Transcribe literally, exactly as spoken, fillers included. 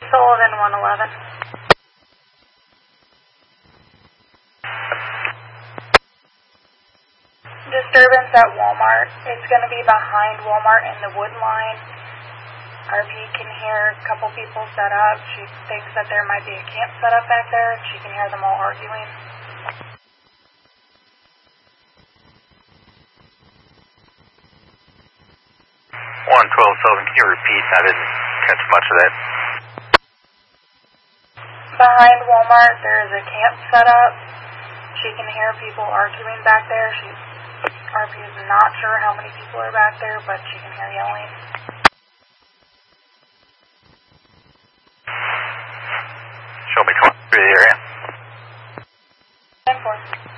Sullivan one eleven. Disturbance at Walmart. It's going to be behind Walmart in the wood line. R P can hear a couple people set up. She thinks that there might be a camp set up back there. She can hear them all arguing. one twelve Sullivan, can you repeat? I didn't catch much of that. Behind Walmart, there is a camp set up. She can hear people arguing back there. She, R P is not sure how many people are back there, but she can hear yelling. Show me twenty-three the area. ten four.